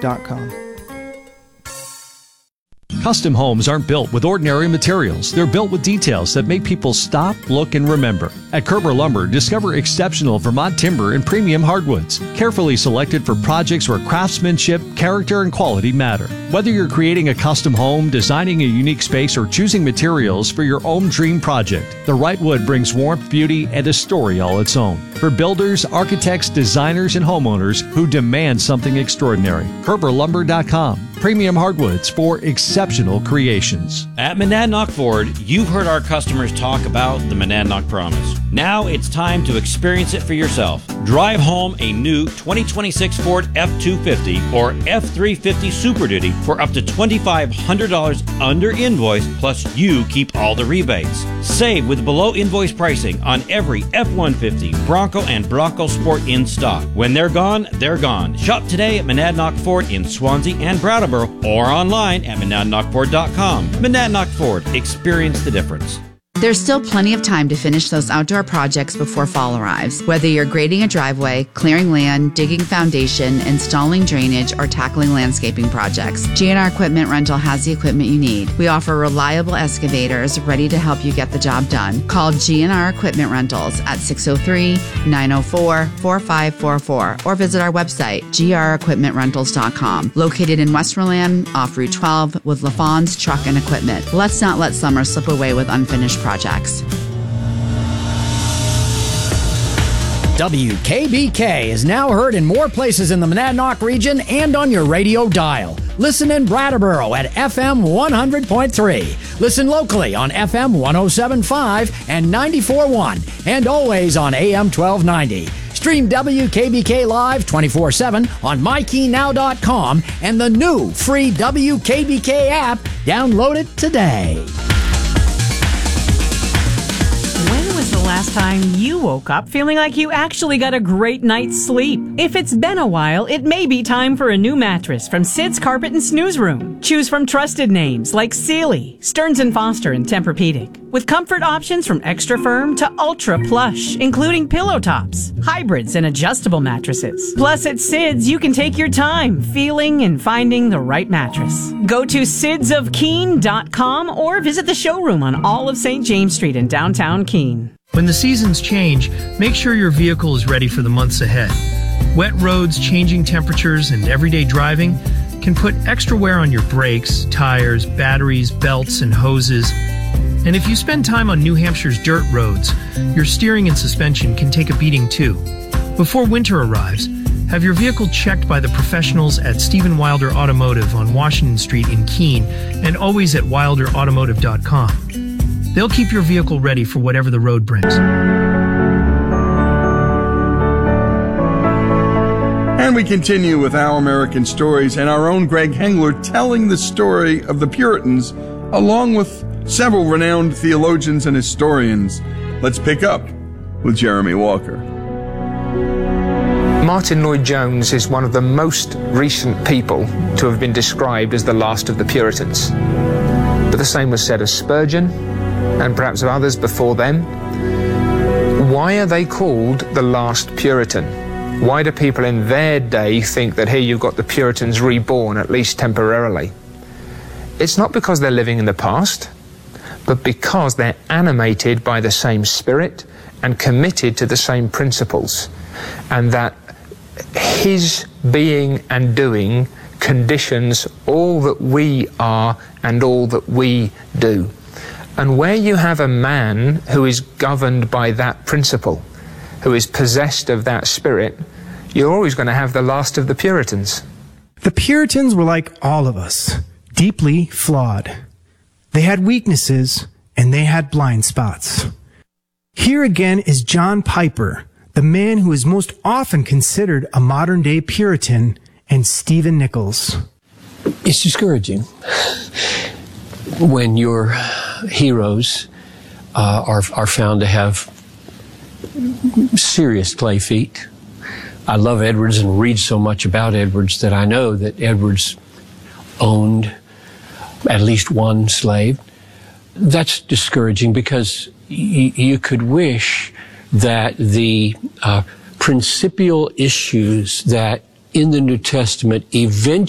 JeremyWalker.com. Custom homes aren't built with ordinary materials. They're built with details that make people stop, look, and remember. At Kerber Lumber, discover exceptional Vermont timber and premium hardwoods, carefully selected for projects where craftsmanship, character, and quality matter. Whether you're creating a custom home, designing a unique space, or choosing materials for your own dream project, the right wood brings warmth, beauty, and a story all its own. For builders, architects, designers, and homeowners who demand something extraordinary, KerberLumber.com. Premium hardwoods for exceptional creations. At Monadnock Ford, you've heard our customers talk about the Monadnock Promise. Now it's time to experience it for yourself. Drive home a new 2026 Ford F-250 or F-350 Super Duty for up to $2,500 under invoice, plus you keep all the rebates. Save with below invoice pricing on every F-150, Bronco, and Bronco Sport in stock. When they're gone, they're gone. Shop today at Monadnock Ford in Swansea and Brattleboro or online at monadnockford.com. Monadnock Ford. Experience the difference. There's still plenty of time to finish those outdoor projects before fall arrives. Whether you're grading a driveway, clearing land, digging foundation, installing drainage, or tackling landscaping projects, GNR Equipment Rental has the equipment you need. We offer reliable excavators ready to help you get the job done. Call GNR Equipment Rentals at 603-904-4544 or visit our website, grequipmentrentals.com. Located in Westerland, off Route 12 with LaFawn's Truck and Equipment. Let's not let summer slip away with unfinished projects. WKBK is now heard in more places in the Monadnock region and on your radio dial. Listen in Brattleboro at FM 100.3. Listen locally on FM 107.5 and 94.1, and always on AM 1290. Stream WKBK Live 24/7 on MyKeyNow.com and the new free WKBK app. Download it today. When was the last time you woke up feeling like you actually got a great night's sleep? If it's been a while, it may be time for a new mattress from Sid's Carpet and Snooze Room. Choose from trusted names like Sealy, Stearns & Foster, and Tempur-Pedic. With comfort options from extra firm to ultra plush, including pillow tops, hybrids, and adjustable mattresses. Plus, at Sid's, you can take your time feeling and finding the right mattress. Go to sidsofkeene.com or visit the showroom on all of St. James Street in downtown Keene. When the seasons change, make sure your vehicle is ready for the months ahead. Wet roads, changing temperatures, and everyday driving can put extra wear on your brakes, tires, batteries, belts, and hoses. And if you spend time on New Hampshire's dirt roads, your steering and suspension can take a beating too. Before winter arrives, have your vehicle checked by the professionals at Stephen Wilder Automotive on Washington Street in Keene, and always at wilderautomotive.com. They'll keep your vehicle ready for whatever the road brings. And we continue with Our American Stories and our own Greg Hengler telling the story of the Puritans, along with several renowned theologians and historians. Let's pick up with Jeremy Walker. Martin Lloyd-Jones is one of the most recent people to have been described as the last of the Puritans. But the same was said of Spurgeon, and perhaps of others before them. Why are they called the last Puritan? Why do people in their day think that here you've got the Puritans reborn, at least temporarily? It's not because they're living in the past, but because they're animated by the same spirit and committed to the same principles, and that his being and doing conditions all that we are and all that we do. And where you have a man who is governed by that principle, who is possessed of that spirit, you're always going to have the last of the Puritans. The Puritans were like all of us, deeply flawed. They had weaknesses, and they had blind spots. Here again is John Piper, the man who is most often considered a modern-day Puritan, and Stephen Nichols. It's discouraging when your heroes are found to have serious clay feet. I love Edwards and read so much about Edwards that I know that Edwards owned at least one slave. That's discouraging because you could wish that the principal issues that in the New Testament eventually